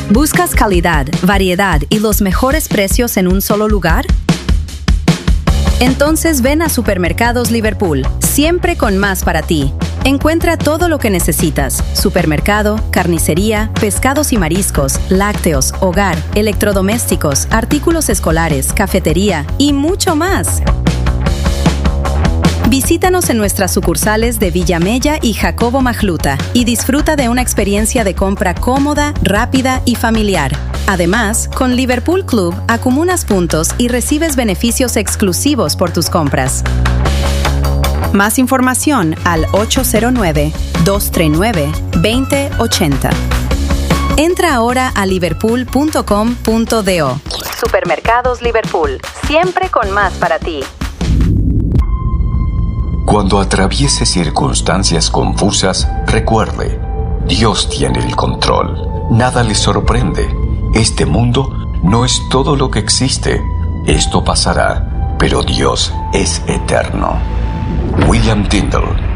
¿Buscas calidad, variedad y los mejores precios en un solo lugar? Entonces ven a Supermercados Liverpool, siempre con más para ti. Encuentra todo lo que necesitas: supermercado, carnicería, pescados y mariscos, lácteos, hogar, electrodomésticos, artículos escolares, cafetería y mucho más. Visítanos en nuestras sucursales de Villamella y Jacobo Majluta y disfruta de una experiencia de compra cómoda, rápida y familiar. Además, con Liverpool Club acumulas puntos y recibes beneficios exclusivos por tus compras. Más información al 809-239-2080. Entra ahora a liverpool.com.do. Supermercados Liverpool, siempre con más para ti. Cuando atraviese circunstancias confusas, recuerde, Dios tiene el control. Nada le sorprende. Este mundo no es todo lo que existe. Esto pasará, pero Dios es eterno. William Tyndale.